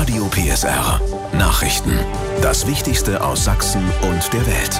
Radio PSR. Nachrichten. Das Wichtigste aus Sachsen und der Welt.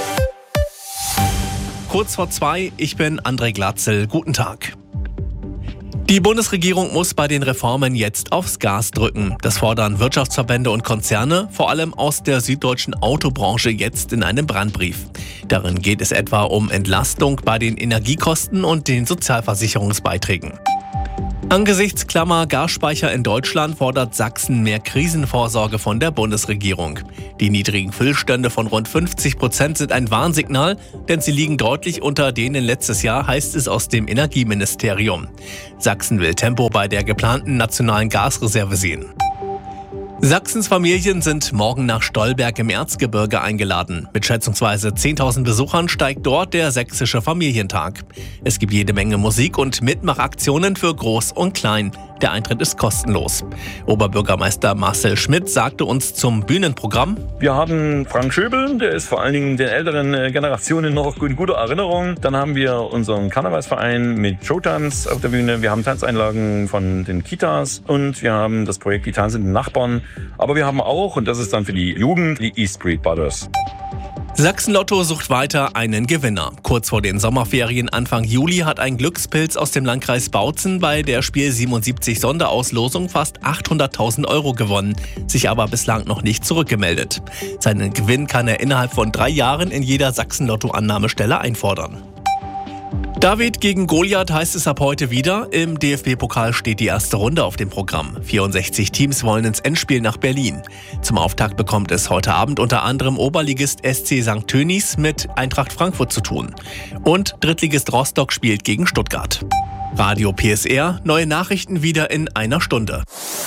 Kurz vor 2, ich bin André Glatzel. Guten Tag. Die Bundesregierung muss bei den Reformen jetzt aufs Gas drücken. Das fordern Wirtschaftsverbände und Konzerne, vor allem aus der süddeutschen Autobranche, jetzt in einem Brandbrief. Darin geht es etwa um Entlastung bei den Energiekosten und den Sozialversicherungsbeiträgen. Angesichts klammer Gasspeicher in Deutschland fordert Sachsen mehr Krisenvorsorge von der Bundesregierung. Die niedrigen Füllstände von rund 50% sind ein Warnsignal, denn sie liegen deutlich unter denen letztes Jahr, heißt es aus dem Energieministerium. Sachsen will Tempo bei der geplanten nationalen Gasreserve sehen. Sachsens Familien sind morgen nach Stolberg im Erzgebirge eingeladen. Mit schätzungsweise 10.000 Besuchern steigt dort der Sächsische Familientag. Es gibt jede Menge Musik und Mitmachaktionen für Groß und Klein. Der Eintritt ist kostenlos. Oberbürgermeister Marcel Schmidt sagte uns zum Bühnenprogramm: Wir haben Frank Schöbel, der ist vor allen Dingen den älteren Generationen noch in guter Erinnerung. Dann haben wir unseren Karnevalsverein mit Showtanz auf der Bühne. Wir haben Tanzeinlagen von den Kitas und wir haben das Projekt Die tanzenden Nachbarn. Aber wir haben auch, und das ist dann für die Jugend, die East Street Brothers. Sachsen-Lotto sucht weiter einen Gewinner. Kurz vor den Sommerferien Anfang Juli hat ein Glückspilz aus dem Landkreis Bautzen bei der Spiel 77 Sonderauslosung fast 800.000 € gewonnen, sich aber bislang noch nicht zurückgemeldet. Seinen Gewinn kann er innerhalb von 3 Jahren in jeder Sachsen-Lotto-Annahmestelle einfordern. David gegen Goliath heißt es ab heute wieder. Im DFB-Pokal steht die erste Runde auf dem Programm. 64 Teams wollen ins Endspiel nach Berlin. Zum Auftakt bekommt es heute Abend unter anderem Oberligist SC St. Tönnies mit Eintracht Frankfurt zu tun. Und Drittligist Rostock spielt gegen Stuttgart. Radio PSR, neue Nachrichten wieder in einer Stunde.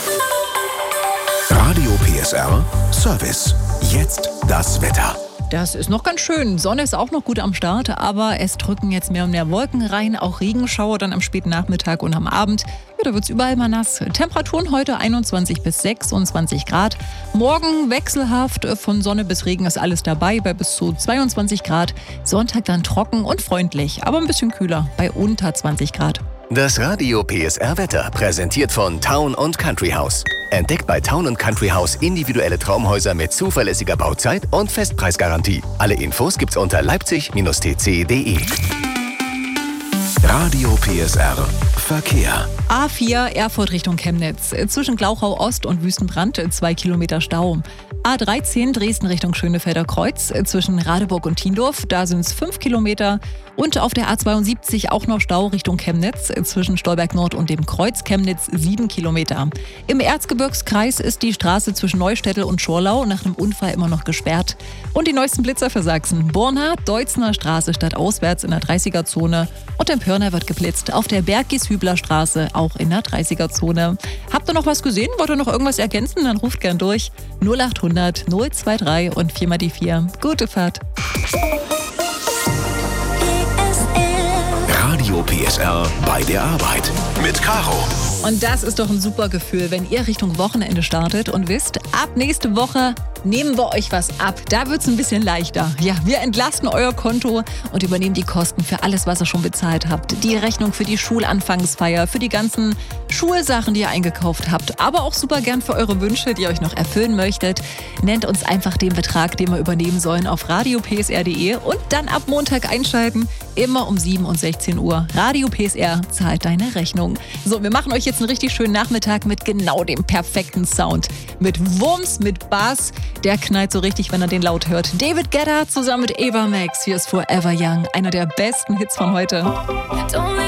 Radio PSR Service. Jetzt das Wetter. Das ist noch ganz schön. Sonne ist auch noch gut am Start, aber es drücken jetzt mehr und mehr Wolken rein. Auch Regenschauer dann am späten Nachmittag und am Abend. Ja, da wird es überall mal nass. Temperaturen heute 21 bis 26 Grad. Morgen wechselhaft, von Sonne bis Regen ist alles dabei, bei bis zu 22 Grad. Sonntag dann trocken und freundlich, aber ein bisschen kühler, bei unter 20 Grad. Das Radio PSR Wetter, präsentiert von Town & Country House. Entdeckt bei Town & Country House individuelle Traumhäuser mit zuverlässiger Bauzeit und Festpreisgarantie. Alle Infos gibt's unter leipzig-tc.de. Radio PSR Verkehr. A4 Erfurt Richtung Chemnitz. Zwischen Glauchau Ost und Wüstenbrand 2 Kilometer Stau. A13 Dresden Richtung Schönefelder Kreuz. Zwischen Radeburg und Tiendorf, da sind es 5 Kilometer. Und auf der A72 auch noch Stau Richtung Chemnitz. Zwischen Stolberg Nord und dem Kreuz Chemnitz 7 Kilometer. Im Erzgebirgskreis ist die Straße zwischen Neustädtel und Schorlau nach einem Unfall immer noch gesperrt. Und die neuesten Blitzer für Sachsen. Borna, Deutzner Straße stadtauswärts in der 30er-Zone. Und in Pörner wird geblitzt auf der Bergis-Hübler Straße, auch in der 30er-Zone. Habt ihr noch was gesehen? Wollt ihr noch irgendwas ergänzen? Dann ruft gern durch. 0800 023 und 4 mal die 4. Gute Fahrt. Radio PSR bei der Arbeit mit Caro. Und das ist doch ein super Gefühl, wenn ihr Richtung Wochenende startet und wisst, ab nächste Woche nehmen wir euch was ab. Da wird es ein bisschen leichter. Ja, wir entlasten euer Konto und übernehmen die Kosten für alles, was ihr schon bezahlt habt. Die Rechnung für die Schulanfangsfeier, für die ganzen Schulsachen, die ihr eingekauft habt. Aber auch super gern für eure Wünsche, die ihr euch noch erfüllen möchtet. Nennt uns einfach den Betrag, den wir übernehmen sollen, auf radiopsr.de und dann ab Montag einschalten. Immer um 7 und 16 Uhr. Radio PSR zahlt deine Rechnung. So, wir machen euch jetzt einen richtig schönen Nachmittag mit genau dem perfekten Sound. Mit Wumms, mit Bass. Der knallt so richtig, wenn er den laut hört. David Guetta zusammen mit Eva Max. Hier ist Forever Young. Einer der besten Hits von heute.